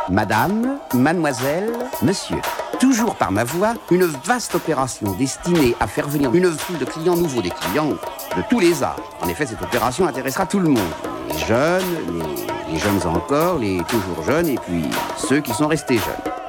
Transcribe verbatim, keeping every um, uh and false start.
Madame, mademoiselle, monsieur. Toujours par ma voix, une vaste opération destinée à faire venir une foule de clients nouveaux, des clients de tous les âges. En effet, cette opération intéressera tout le monde. Les jeunes, les, les jeunes encore, les toujours jeunes, et puis ceux qui sont restés jeunes.